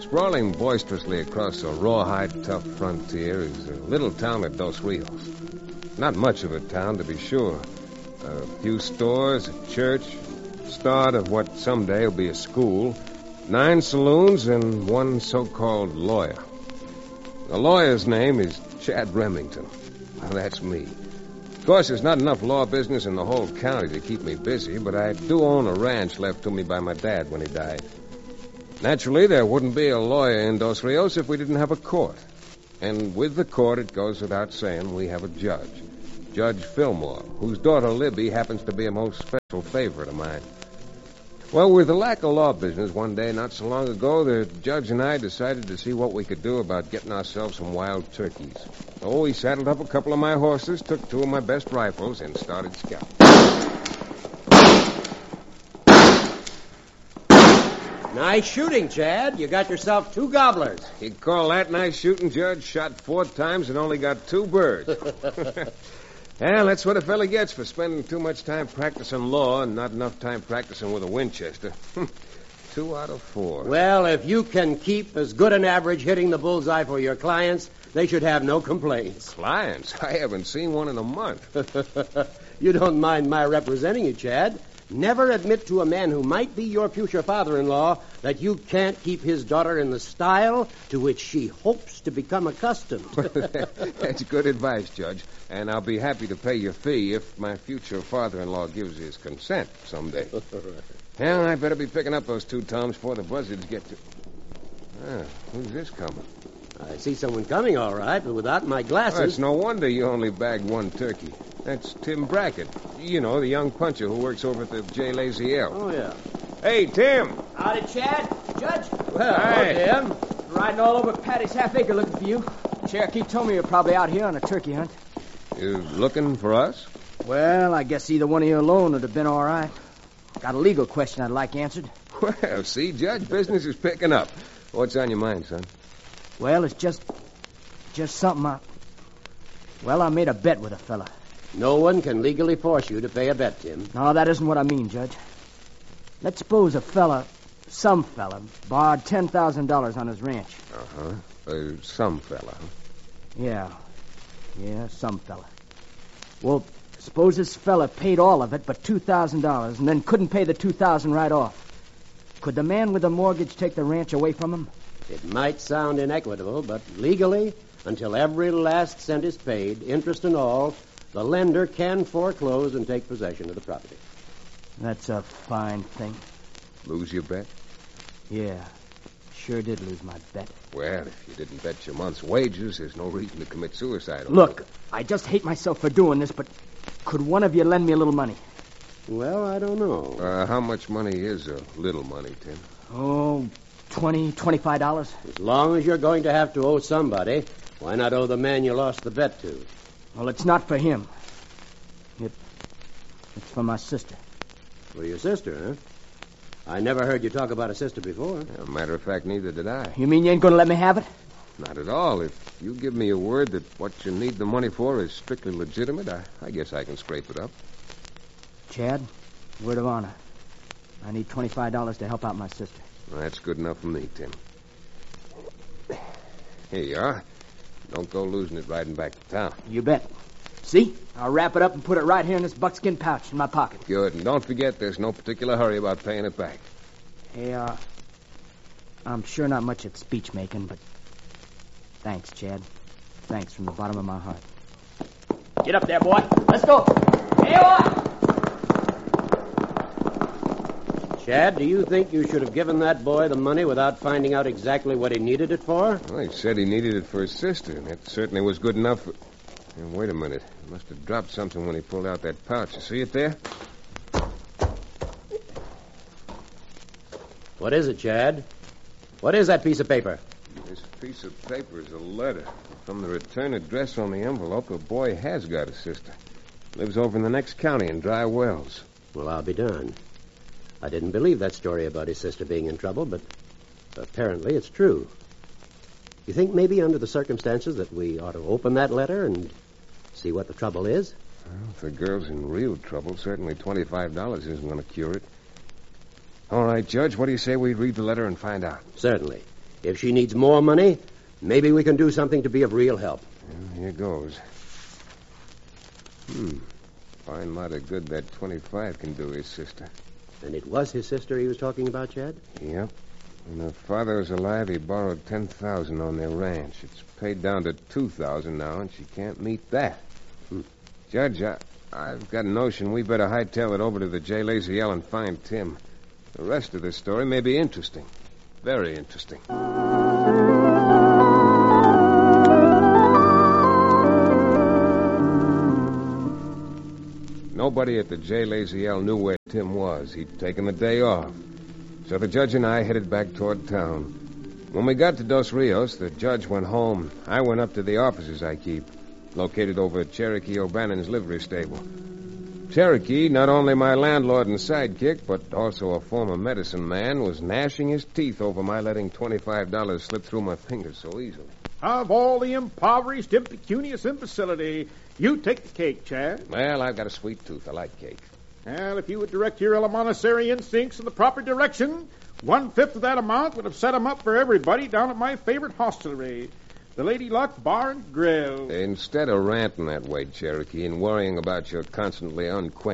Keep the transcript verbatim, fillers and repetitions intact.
Sprawling boisterously across the rawhide tough frontier is a little town of Dos Rios. Not much of a town, to be sure. A few stores, a church, start of what someday will be a school, nine saloons, and one so-called lawyer. The lawyer's name is Chad Remington. Well, that's me. Of course, there's not enough law business in the whole county to keep me busy, but I do own a ranch left to me by my dad when he died. Naturally, there wouldn't be a lawyer in Dos Rios if we didn't have a court. And with the court, it goes without saying, we have a judge. Judge Fillmore, whose daughter Libby happens to be a most special favorite of mine. Well, with the lack of law business, one day not so long ago, the judge and I decided to see what we could do about getting ourselves some wild turkeys. So we saddled up a couple of my horses, took two of my best rifles, and started scouting. Nice shooting, Chad. You got yourself two gobblers. You call that nice shooting, Judge? Shot four times and only got two birds. Well, that's what a fella gets for spending too much time practicing law and not enough time practicing with a Winchester. Two out of four. Well, if you can keep as good an average hitting the bullseye for your clients, they should have no complaints. Clients? I haven't seen one in a month. You don't mind my representing you, Chad. Never admit to a man who might be your future father-in-law that you can't keep his daughter in the style to which she hopes to become accustomed. That's good advice, Judge. And I'll be happy to pay your fee if my future father-in-law gives his consent someday. Well, I better be picking up those two toms before the buzzards get to... Ah, who's this coming? I see someone coming, all right, but without my glasses... Oh, it's no wonder you only bagged one turkey. That's Tim Brackett. You know, the young puncher who works over at the J. Lazy L. Oh, yeah. Hey, Tim. Howdy, Chad. Judge. Well, Hi. Tim. Riding all over Patty's half acre looking for you. Cherokee told me you're probably out here on a turkey hunt. You looking for us? Well, I guess either one of you alone would have been all right. Got a legal question I'd like answered. Well, see, Judge, business is picking up. What's on your mind, son? Well, it's just... just something I... Well, I made a bet with a fella. No one can legally force you to pay a bet, Tim. No, that isn't what I mean, Judge. Let's suppose a fella, some fella, borrowed ten thousand dollars on his ranch. Uh-huh. Uh, some fella. Huh? Yeah. Yeah, some fella. Well, suppose this fella paid all of it but two thousand dollars and then couldn't pay the two thousand dollars right off. Could the man with the mortgage take the ranch away from him? It might sound inequitable, but legally, until every last cent is paid, interest and all, the lender can foreclose and take possession of the property. That's a fine thing. Lose your bet? Yeah, sure did lose my bet. Well, if you didn't bet your month's wages, there's no reason to commit suicide. Look, I just hate myself for doing this, but could one of you lend me a little money? Well, I don't know. Uh, how much money is a little money, Tim? Oh, twenty, twenty-five dollars. As long as you're going to have to owe somebody, why not owe the man you lost the bet to? Well, it's not for him. It, it's for my sister. For your sister, huh? I never heard you talk about a sister before. As a matter of fact, neither did I. You mean you ain't going to let me have it? Not at all. If you give me a word that what you need the money for is strictly legitimate, I, I guess I can scrape it up. Chad, word of honor. I need twenty-five dollars to help out my sister. Well, that's good enough for me, Tim. Here you are. Don't go losing it riding back to town. You bet. See? I'll wrap it up and put it right here in this buckskin pouch in my pocket. Good. And don't forget, there's no particular hurry about paying it back. Hey, uh, I'm sure not much at speech making, but thanks, Chad. Thanks from the bottom of my heart. Get up there, boy. Let's go. Hey, boy! Chad, do you think you should have given that boy the money without finding out exactly what he needed it for? Well, he said he needed it for his sister, and that certainly was good enough for... Hey, wait a minute. He must have dropped something when he pulled out that pouch. You see it there? What is it, Chad? What is that piece of paper? This piece of paper is a letter. From the return address on the envelope, the boy has got a sister. Lives over in the next county in Dry Wells. Well, I'll be darned. I didn't believe that story about his sister being in trouble, but apparently it's true. You think maybe under the circumstances that we ought to open that letter and see what the trouble is? Well, if the girl's in real trouble, certainly twenty-five dollars isn't going to cure it. All right, Judge, what do you say we read the letter and find out? Certainly. If she needs more money, maybe we can do something to be of real help. Well, here goes. Hmm. Find mighty good that twenty-five can do his sister. And it was his sister he was talking about, Chad? Yep. When her father was alive, he borrowed ten thousand on their ranch. It's paid down to two thousand now, and she can't meet that. Hmm. Judge, I, I've got a notion we better hightail it over to the J. Lazy L and find Tim. The rest of the story may be interesting. Very interesting. Nobody at the J. Lazy L knew where Tim was. He'd taken the day off. So the judge and I headed back toward town. When we got to Dos Rios, the judge went home. I went up to the offices I keep, located over at Cherokee O'Bannon's livery stable. Cherokee, not only my landlord and sidekick, but also a former medicine man, was gnashing his teeth over my letting twenty-five dollars slip through my fingers so easily. Of all the impoverished, impecunious imbecility, you take the cake, Chad. Well, I've got a sweet tooth. I like cake. Well, if you would direct your elementary instincts in the proper direction, one-fifth of that amount would have set 'em up for everybody down at my favorite hostelry, the Lady Luck Bar and Grill. Instead of ranting that way, Cherokee, and worrying about your constantly unquenched